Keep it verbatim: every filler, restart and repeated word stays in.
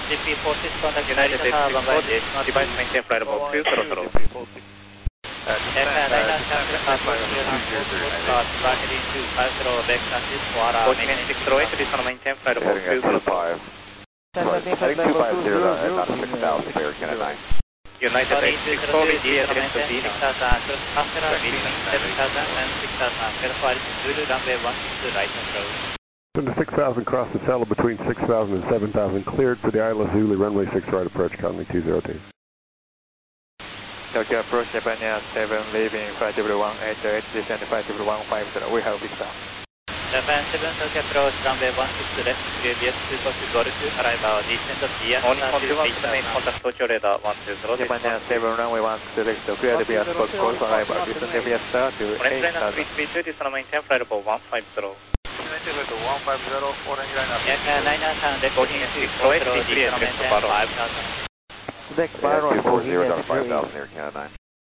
G P forty contact United Narita Tower, one six four, device maintain flight above two zero zero. Aircraft nine nine seven Passport zero nine four four start, flight heading two five zero, back transit for our Coordinate six zero eight, please maintain flight above two zero zero. Heading two five zero at not six thousand for Air Canada nine. United eight six four, V G A heading to six Dino. thousand, cross Pascara, reaching seven thousand and six thousand, Alpha Zulu, runway one six two, right approach. Under six thousand, cross the saddle between six thousand and seven thousand, cleared for the Isla Zulu, runway six right approach, Conley two zero two. Tokyo approach, Japan Air seven, leaving flight W one eight eight, descend flight W one five zero, we have picked up. Japan seven, Tokyo approach, runway one six two, left, previous two four two, Goruku, arrival, descent of the Only continuous to make contact Tokyo radar one two zero. Japan Air seven, runway one six two, clear the B S code, call for arrival, descend the B S star to eight thousand. three three two, descend maintain flight above one five zero. one five zero, four nine nine. Aircraft nine nine seven, departing two four zero, descend maintain five thousand. Deck Byron, four zero, five thousand, Air Canada nine.